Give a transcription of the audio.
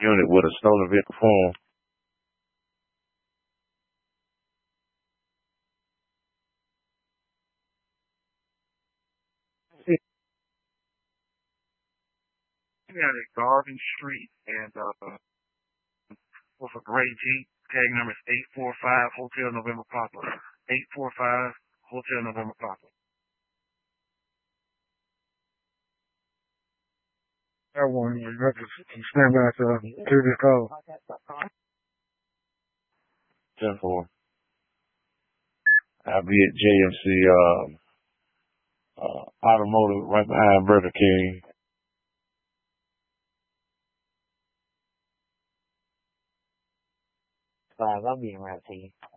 unit with a stolen vehicle form. Yeah, at Garvin Street and with a gray Jeep. Tag number is 845 Hotel November Papa. 845 Hotel November Papa. That one, you got to stand back to the call. 10-4. I'll be at JMC Automotive right behind Burger King. I'll be around to you.